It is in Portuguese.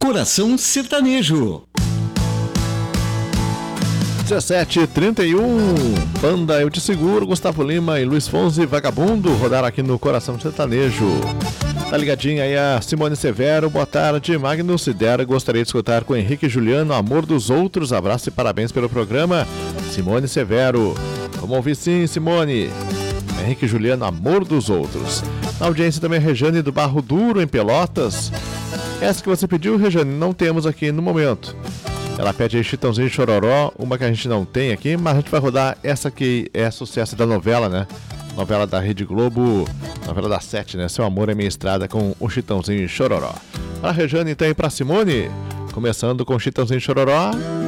Coração Sertanejo. 17h31, Banda Eu Te Seguro, Gustavo Lima e Luiz Fonsi, Vagabundo, rodaram aqui no Coração Sertanejo. Tá ligadinha aí a Simone Severo, boa tarde, Magno Sidera, gostaria de escutar com Henrique e Juliano, Amor dos Outros, abraço e parabéns pelo programa, Simone Severo. Vamos ouvir sim, Simone. Henrique e Juliano, Amor dos Outros. Na audiência também Rejane do Barro Duro, em Pelotas. Essa que você pediu, Rejane, não temos aqui no momento. Ela pede aí Chitãozinho e Chororó, uma que a gente não tem aqui, mas a gente vai rodar essa que é sucesso da novela, né? Novela da Rede Globo, novela da 7, né? Seu Amor é Minha Estrada, com o Chitãozinho e Chororó. Para a Rejane, então, e para Simone, começando com Chitãozinho e Chororó.